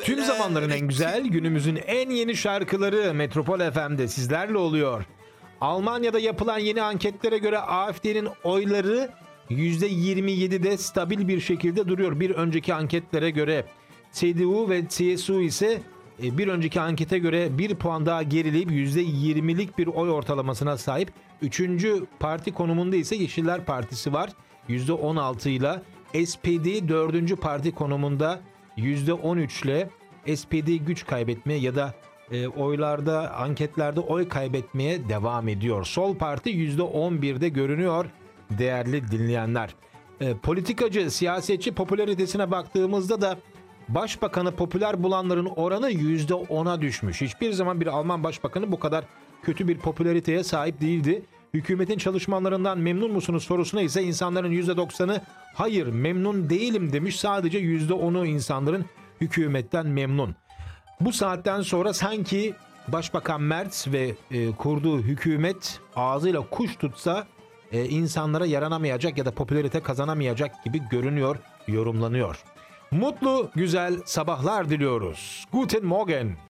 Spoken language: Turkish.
Tüm zamanların en güzel, günümüzün en yeni şarkıları Metropol FM'de sizlerle oluyor. Almanya'da yapılan yeni anketlere göre AfD'nin oyları %27'de stabil bir şekilde duruyor. Bir önceki anketlere göre CDU ve CSU ise bir önceki ankete göre bir puan daha gerileyip %20'lik bir oy ortalamasına sahip. Üçüncü parti konumunda ise Yeşiller Partisi var %16 ile. SPD dördüncü parti konumunda %13 ile. SPD güç kaybetmeye ya da oylarda, anketlerde oy kaybetmeye devam ediyor. Sol Parti %11'de görünüyor değerli dinleyenler. Politikacı, siyasetçi popülaritesine baktığımızda da başbakanı popüler bulanların oranı %10'a düşmüş. Hiçbir zaman bir Alman başbakanı bu kadar kötü bir popülariteye sahip değildi. Hükümetin çalışmalarından memnun musunuz sorusuna ise insanların %90'ı hayır memnun değilim demiş. Sadece %10'u insanların hükümetten memnun. Bu saatten sonra sanki Başbakan Merz ve kurduğu hükümet ağzıyla kuş tutsa insanlara yaranamayacak ya da popülarite kazanamayacak gibi görünüyor, yorumlanıyor. Mutlu, güzel sabahlar diliyoruz. Guten Morgen.